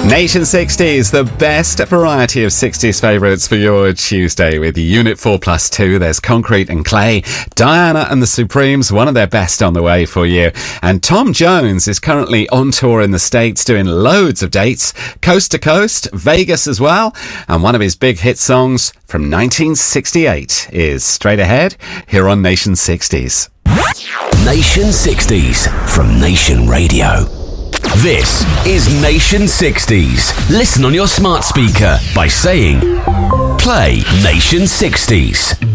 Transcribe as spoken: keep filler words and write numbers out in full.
Nation sixties, the best variety of sixties favourites for your Tuesday with Unit four plus two. There's Concrete and Clay, Diana and the Supremes, one of their best on the way for you. And Tom Jones is currently on tour in the States doing loads of dates, coast to coast, Vegas as well. And one of his big hit songs from nineteen sixty-eight is Straight Ahead here on Nation sixties. Nation sixties from Nation Radio. This is Nation sixties. Listen on your smart speaker by saying, play Nation sixties.